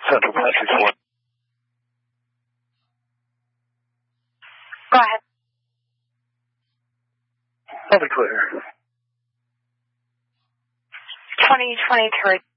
Central Patrick 1. Go ahead. I'll be clear. 2023.